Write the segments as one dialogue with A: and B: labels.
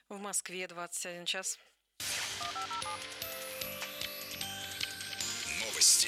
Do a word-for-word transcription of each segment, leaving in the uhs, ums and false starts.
A: В Москве двадцать один час.
B: Новости.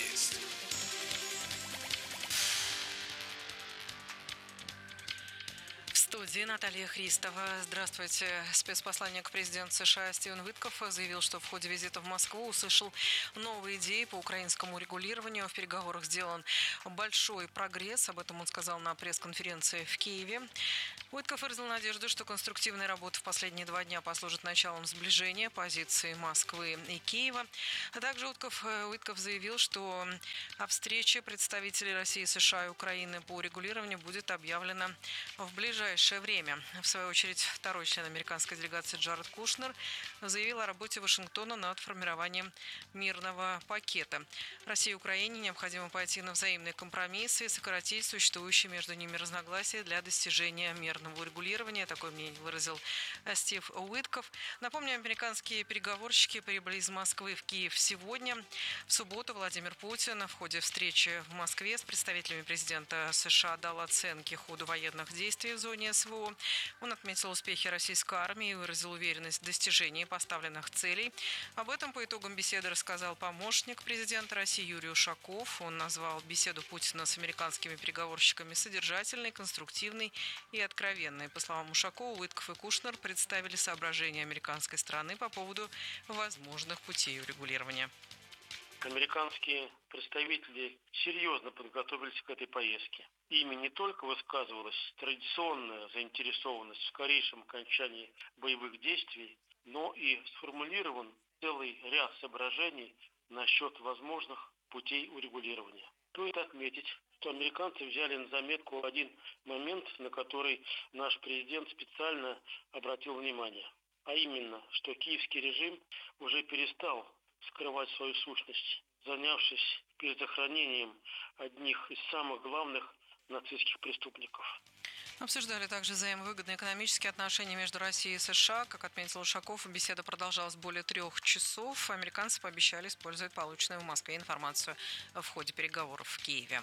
A: В студии Наталья Христова. Здравствуйте. Спецпосланник президента США Стивен Уиткоф заявил, что в ходе визита в Москву услышал новые идеи по украинскому регулированию. В переговорах сделан большой прогресс. Об этом он сказал на пресс-конференции в Киеве. Уиткоф выразил надежду, что конструктивная работа в последние два дня послужит началом сближения позиций Москвы и Киева. А также Уиткоф, Уиткоф заявил, что о встрече представителей России, США и Украины по регулированию будет объявлена в ближайшее время. В свою очередь, второй член американской делегации Джаред Кушнер заявил о работе Вашингтона над формированием мирного пакета. России и Украине необходимо пойти на взаимные компромиссы и сократить существующие между ними разногласия для достижения мирного урегулирования. Такое мнение выразил Стив Уиткоф. Напомню, американские переговорщики прибыли из Москвы в Киев сегодня. В субботу Владимир Путин в ходе встречи в Москве с представителями президента США дал оценки ходу военных действий в зоне СВО. Он отметил успехи российской армии и выразил уверенность в достижении поставленных целей. Об этом по итогам беседы рассказал помощник президента России Юрий Ушаков. Он назвал беседу Путина с американскими переговорщиками содержательной, конструктивной и откровенной. По словам Ушакова, Уиткоф и Кушнер представили соображения американской стороны по поводу возможных путей урегулирования.
C: Американские представители серьезно подготовились к этой поездке. Ими не только высказывалась традиционная заинтересованность в скорейшем окончании боевых действий, но и сформулирован целый ряд соображений насчет возможных путей урегулирования. Стоит отметить, что американцы взяли на заметку один момент, на который наш президент специально обратил внимание. А именно, что киевский режим уже перестал скрывать свою сущность, занявшись перезахоронением одних из самых главных нацистских преступников.
A: Обсуждали также взаимовыгодные экономические отношения между Россией и США. Как отметил Ушаков, беседа продолжалась более трех часов. Американцы пообещали использовать полученную в Москве информацию в ходе переговоров в Киеве.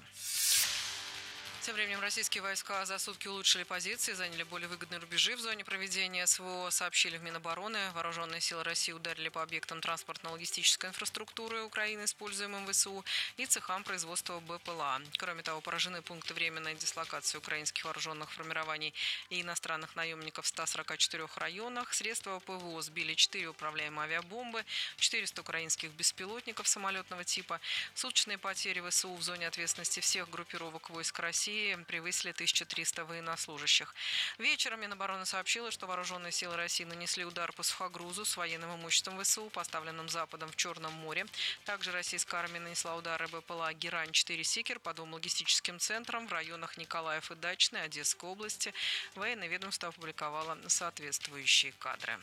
A: Тем временем российские войска за сутки улучшили позиции, заняли более выгодные рубежи в зоне проведения СВО, сообщили в Минобороны. Вооруженные силы России ударили по объектам транспортно-логистической инфраструктуры Украины, используемым ВСУ, и цехам производства БПЛА. Кроме того, поражены пункты временной дислокации украинских вооруженных формирований и иностранных наемников в ста сорока четырёх районах. Средства ПВО сбили четыре управляемые авиабомбы, четыреста украинских беспилотников самолетного типа. Суточные потери ВСУ в зоне ответственности всех группировок войск России превысили тысячу триста военнослужащих. Вечером Минобороны сообщила, что вооруженные силы России нанесли удар по сухогрузу с военным имуществом ВСУ, поставленным Западом в Черном море. Также российская армия нанесла удары БПЛА «Герань-четыре Сикер» по двум логистическим центрам в районах Николаев и Дачной Одесской области. Военное ведомство опубликовало соответствующие кадры.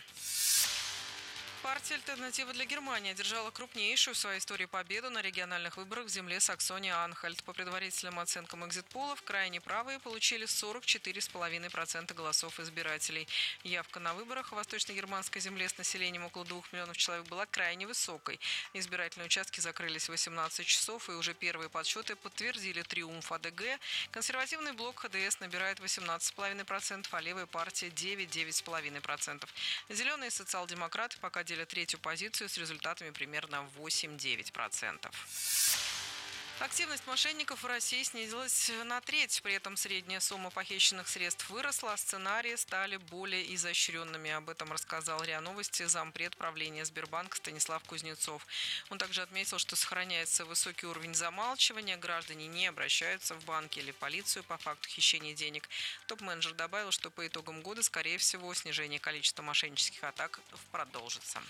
A: Партия «Альтернатива для Германии» одержала крупнейшую в своей истории победу на региональных выборах в земле Саксония-Анхальт. По предварительным оценкам экзит-полов, крайне правые получили сорок четыре целых пять десятых процента голосов избирателей. Явка на выборах в восточно-германской земле с населением около двух миллионов человек была крайне высокой. Избирательные участки закрылись в восемнадцать часов, и уже первые подсчеты подтвердили триумф АДГ. Консервативный блок ХДС набирает восемнадцать целых пять десятых процента, а левая партия девять целых девять десятых процента процентов. Зеленые социал-демократы пока делят третью позицию с результатами примерно восемь-девять процентов. Активность мошенников в России снизилась на треть. При этом средняя сумма похищенных средств выросла, а сценарии стали более изощренными. Об этом рассказал РИА Новости зампред правления Сбербанка Станислав Кузнецов. Он также отметил, что сохраняется высокий уровень замалчивания. Граждане не обращаются в банки или полицию по факту хищения денег. Топ-менеджер добавил, что по итогам года, скорее всего, снижение количества мошеннических атак продолжится.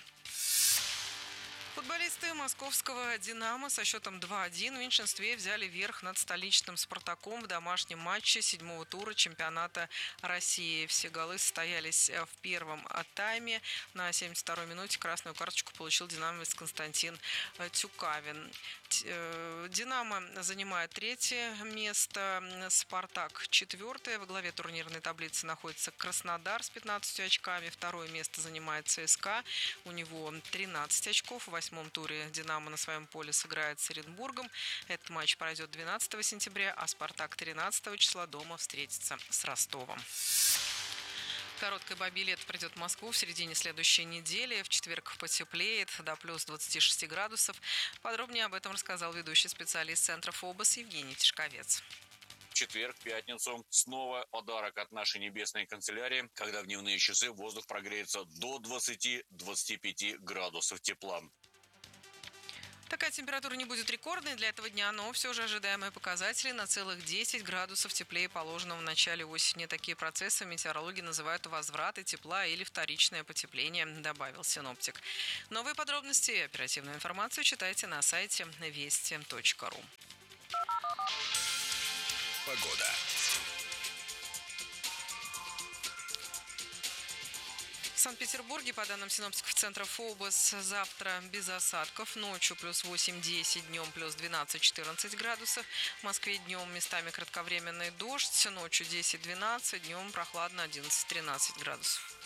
A: Футболисты московского «Динамо» со счетом два один в меньшинстве взяли верх над столичным «Спартаком» в домашнем матче седьмого тура чемпионата России. Все голы состоялись в первом тайме. На семьдесят второй минуте красную карточку получил динамовец Константин Тюкавин. «Динамо» занимает третье место, «Спартак» четвертое. Во главе турнирной таблицы находится Краснодар с пятнадцатью очками. Второе место занимает ЦСКА. У него тринадцать очков. В восьмом туре «Динамо» на своем поле сыграет с Оренбургом. Этот матч пройдет двенадцатого сентября, а «Спартак» тринадцатого числа дома встретится с Ростовом. Короткое бабье лето придет в Москву в середине следующей недели. В четверг потеплеет до плюс двадцати шести градусов. Подробнее об этом рассказал ведущий специалист Центра ФОБОС Евгений Тишковец.
B: В четверг, пятницу, снова подарок от нашей небесной канцелярии, когда в дневные часы воздух прогреется до двадцати-двадцати пяти градусов тепла.
A: Такая температура не будет рекордной для этого дня, но все же ожидаемые показатели на целых десять градусов теплее положенного в начале осени. Такие процессы в метеорологии называют возвраты тепла или вторичное потепление, добавил синоптик. Новые подробности и оперативную информацию читайте на сайте вести точка ру.
D: Погода.
A: В Санкт-Петербурге, по данным синоптиков Центра ФОБОС, завтра без осадков. Ночью плюс восемь-десять, днем плюс двенадцать-четырнадцать градусов. В Москве днем местами кратковременный дождь, ночью десять-двенадцать, днем прохладно одиннадцать-тринадцать градусов.